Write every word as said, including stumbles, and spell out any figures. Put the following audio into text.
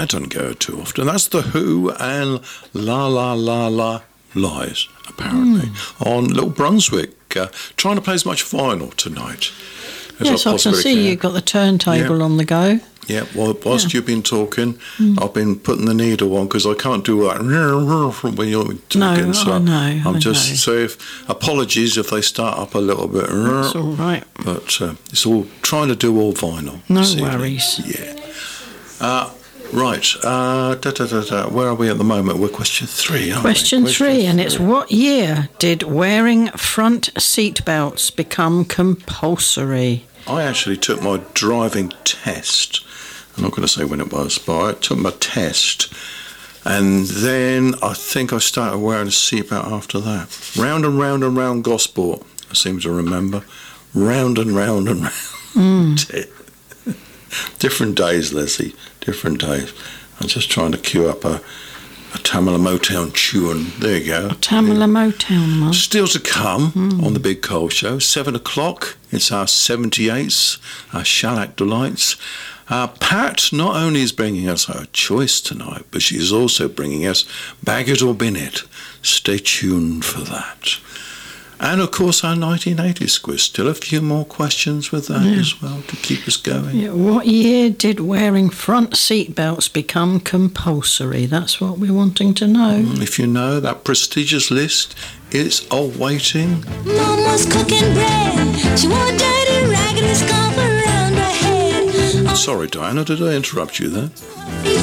that doesn't go too often. That's The Who and La La La La Lies, apparently, mm. on Little Brunswick. Uh, trying to play as much vinyl tonight as yes, I I possibly can see can. you've got the turntable yeah. on the go. Yeah, well, whilst yeah. you've been talking, mm. I've been putting the needle on because I can't do that when you're talking. No, so I know. I'm I just know. so if apologies if they start up a little bit. That's all right. But uh, it's all trying to do all vinyl. No worries. Yeah. Uh, right. Uh, da, da, da, da. Where are we at the moment? We're question three, aren't question we? Question three, three, and it's what year did wearing front seat belts become compulsory? I actually took my driving test. I'm not going to say when it was, but I took my test, and then I think I started wearing a seatbelt after that. Round and round and round Gosport, I seem to remember. Round and round and round. Mm. Different days, Leslie, different days. I'm just trying to cue up a, a Tamala Motown tune. There you go. A Tamala Motown one. Still to come mm. on the Big Coal Show, seven o'clock. It's our seventy-eights, our Shellac Delights. Uh, Pat not only is bringing us her choice tonight, but she's also bringing us Bag It or Bin It. Stay tuned for that. And, of course, our nineteen eighties quiz. Still a few more questions with that yeah. as well to keep us going. Yeah, what year did wearing front seat belts become compulsory? That's what we're wanting to know. Mm, if you know, that prestigious list is awaiting. Mom was cooking bread. She wore a dirty rag and a scarf around her head. Sorry, Diana, did I interrupt you there?